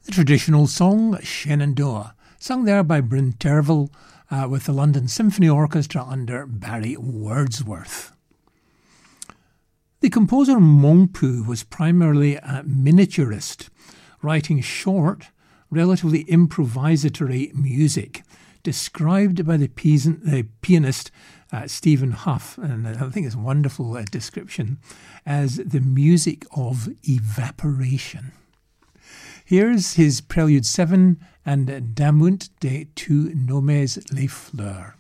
The traditional song Shenandoah, sung there by Bryn Terfel with the London Symphony Orchestra under Barry Wordsworth. The composer Mongpu was primarily a miniaturist, writing short, relatively improvisatory music, described by the pianist Stephen Huff, and I think it's a wonderful description, as the music of evaporation. Here's his Prelude 7 and Damunt de tu nommes les fleurs.